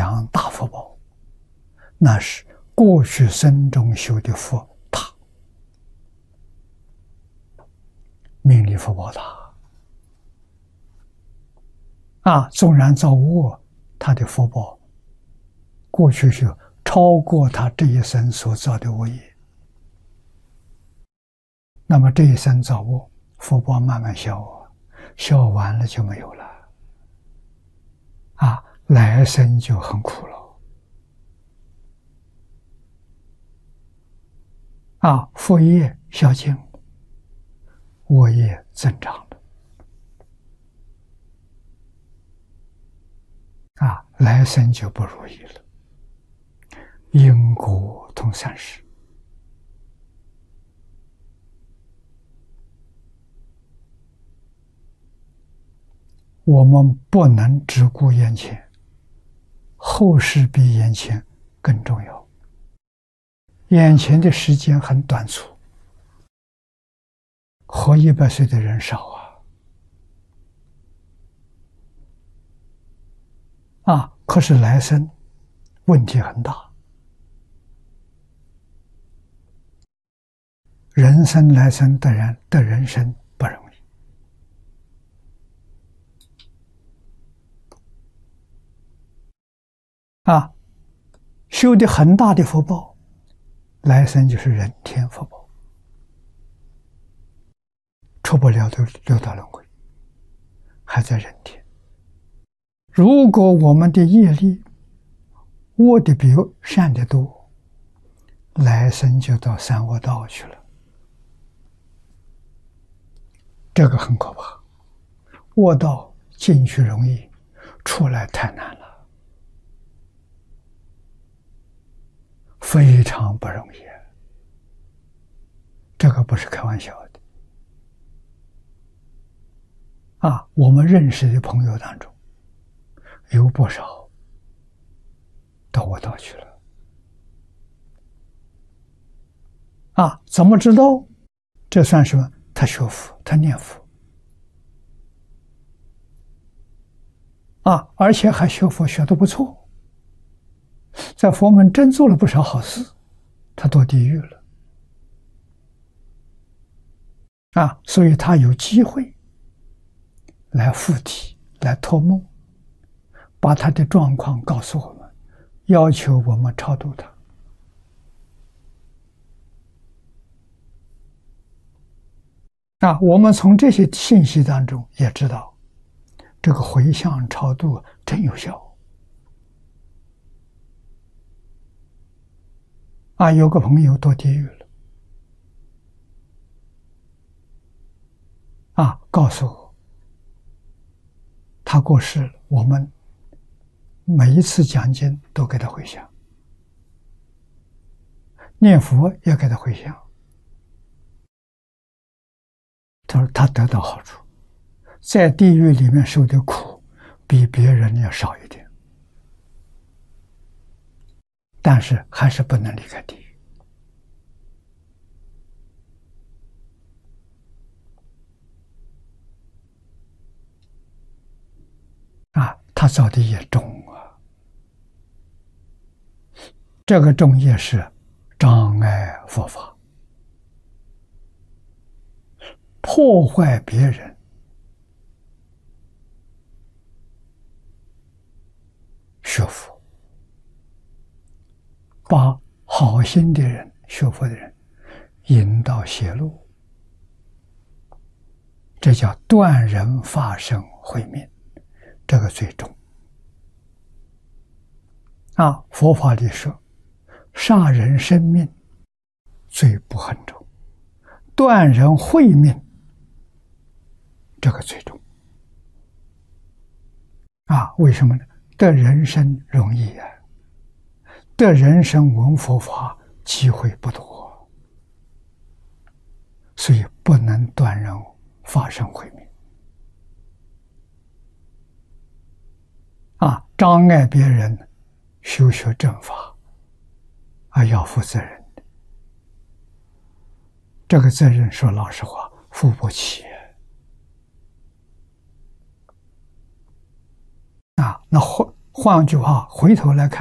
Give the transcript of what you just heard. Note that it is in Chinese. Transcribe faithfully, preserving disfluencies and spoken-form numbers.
享大福报，那是过去生中修的福大，名利福报大啊！纵然造恶，他的福报过去就超过他这一生所造的恶业，那么这一生造恶，福报慢慢消啊，消完了就没有了啊，来生就很苦了啊，福业消尽，恶业增长了啊，来生就不如意了。因果通三世，我们不能只顾眼前，后事比眼前更重要。眼前的时间很短促，活一百岁的人少啊！啊，可是来生问题很大。人生来生的人的人生不容易啊，修的很大的福报，来生就是人天福报，出不了的六道轮回，还在人天。如果我们的业力恶的比善的多，来生就到三恶道去了，这个很可怕。恶道进去容易，出来太难了，非常不容易，这个不是开玩笑的啊！我们认识的朋友当中有不少到恶道去了啊！怎么知道？这算什么？他学佛，他念佛啊，而且还学佛学得不错，在佛门真做了不少好事，他堕地狱了啊！所以他有机会来附体，来托梦，把他的状况告诉我们，要求我们超度他啊！我们从这些信息当中也知道，这个回向超度真有效啊！有个朋友堕地狱了啊，告诉我他过世了，我们每一次讲经都给他回向，念佛也给他回向。他说他得到好处，在地狱里面受的苦比别人要少一点，但是还是不能离开地狱啊！他造的业重啊，这个重业是障碍佛法，破坏别人学佛，把好心的人学佛的人引到邪路，这叫断人法身慧命，这个最重啊！佛法里说，杀人生命罪不很重，断人慧命这个最重啊！为什么呢？得人生容易啊，得人生闻佛法机会不多，所以不能断人法身慧命啊！障碍别人修学正法啊，要负责任的，这个责任说老实话负不起啊！那坏换句话，回头来看。